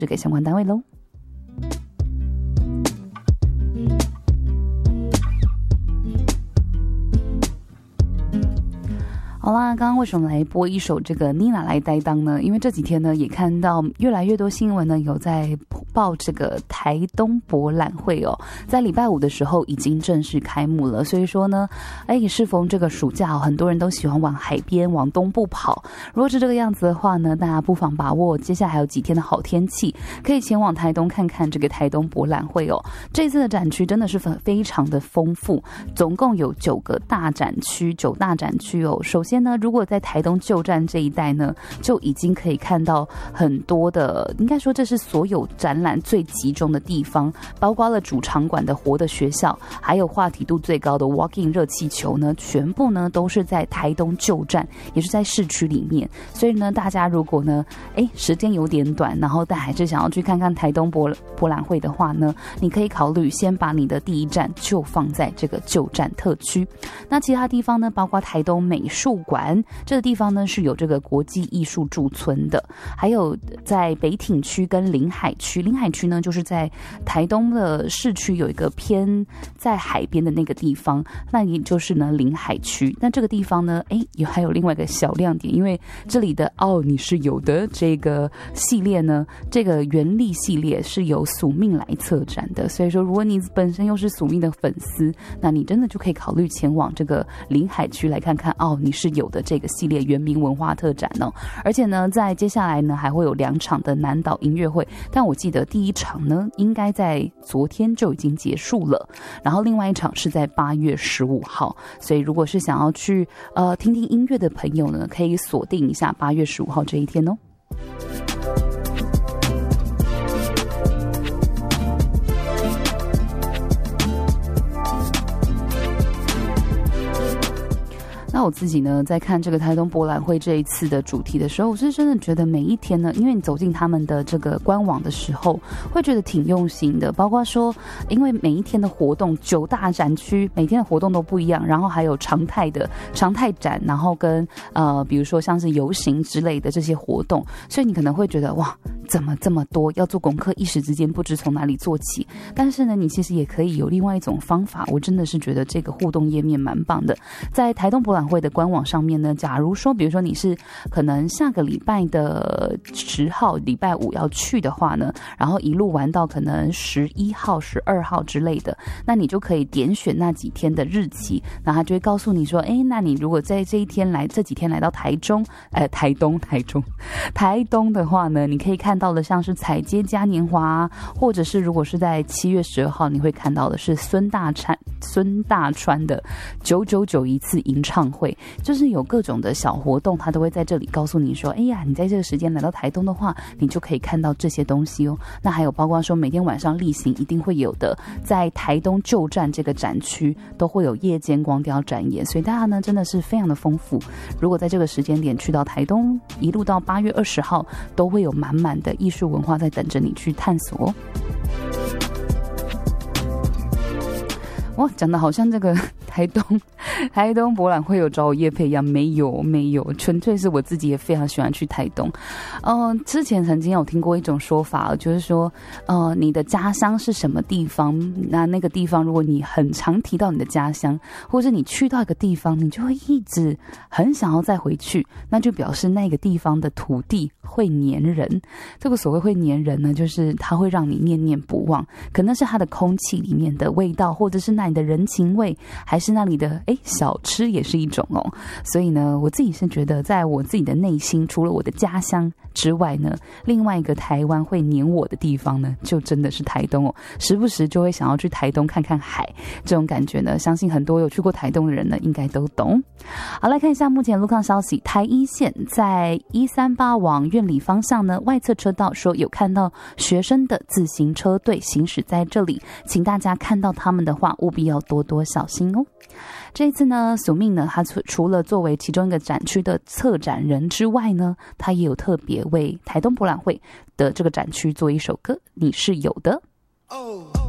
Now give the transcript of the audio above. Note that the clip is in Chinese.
给相关单位咯。好啦，刚刚为什么来播一首这个妮娜来担当呢？因为这几天呢也看到越来越多新闻呢有在报这个台东博览会哦，在礼拜五的时候已经正式开幕了。所以说呢，适逢这个暑假很多人都喜欢往海边往东部跑。如果是这个样子的话呢，大家不妨把握接下来还有几天的好天气，可以前往台东看看这个台东博览会哦。这次的展区真的是非常的丰富，总共有9个大展区哦。首先呢，如果在台东旧站这一带呢，就已经可以看到很多的，应该说这是所有展览最集中的地方，包括了主场馆的活的学校，还有话题度最高的 Walk-in 热气球呢，全部呢都是在台东旧站，也是在市区里面。所以呢，大家如果呢，时间有点短，然后但还是想要去看看台东博览会的话呢，你可以考虑先把你的第一站就放在这个旧站特区。那其他地方呢，包括台东美术馆这个地方呢是有这个国际艺术驻村的，还有在北挺区跟临海区呢就是在台东的市区有一个偏在海边的那个地方，那也就是呢临海区。那这个地方呢还有另外一个小亮点，因为这里的你是有的这个系列呢，这个原力系列是由宿命来策展的，所以说如果你本身又是宿命的粉丝，那你真的就可以考虑前往这个临海区来看看你是有的这个系列原民文化特展哦。而且呢，在接下来呢还会有2场的南岛音乐会，但我记得第一场呢应该在昨天就已经结束了，然后另外一场是在8月15号，所以如果是想要去听听音乐的朋友呢，可以锁定一下8月15号这一天哦。那我自己呢，在看这个台东博览会这一次的主题的时候，我是真的觉得每一天呢，因为你走进他们的这个官网的时候，会觉得挺用心的。包括说，因为每一天的活动9大展区，每天的活动都不一样，然后还有常态展，然后跟比如说像是游行之类的这些活动，所以你可能会觉得哇，怎么这么多，要做功课，一时之间不知从哪里做起。但是呢，你其实也可以有另外一种方法，我真的是觉得这个互动页面蛮棒的。在台东博览会的官网上面呢，假如说比如说你是可能下个礼拜的10号礼拜五要去的话呢，然后一路玩到可能11号12号之类的，那你就可以点选那几天的日期，那他就会告诉你说，那你如果在这几天来到台东的话呢，你可以看到的像是彩街嘉年华，或者是如果是在7月12号你会看到的是孙大川的9991次吟唱会，就是有各种的小活动，他都会在这里告诉你说，你在这个时间来到台东的话，你就可以看到这些东西哦。那还有包括说每天晚上例行一定会有的，在台东旧站这个展区都会有夜间光雕展演，所以大家呢真的是非常的丰富。如果在这个时间点去到台东，一路到8月20号，都会有满满的艺术文化在等着你去探索哦。哇，讲的好像这个台东博览会有找我业配一样，没有，纯粹是我自己也非常喜欢去台东。之前曾经有听过一种说法，就是说，你的家乡是什么地方？那个地方，如果你很常提到你的家乡，或者你去到一个地方，你就会一直很想要再回去，那就表示那个地方的土地会黏人。这个所谓会黏人呢，就是它会让你念念不忘，可能是它的空气里面的味道，或者是那里的人情味，还是那里的小吃也是一种哦。所以呢，我自己是觉得在我自己的内心，除了我的家乡之外呢，另外一个台湾会黏我的地方呢，就真的是台东哦。时不时就会想要去台东看看海，这种感觉呢，相信很多有去过台东的人呢应该都懂。好，来看一下目前路况消息。台一线在138往苑里方向呢，外侧车道说有看到学生的自行车队行驶在这里，请大家看到他们的话务必要多多小心哦。这一次呢，宿命呢，他除了作为其中一个展区的策展人之外呢，他也有特别为台东博览会的这个展区做一首歌，你是有的。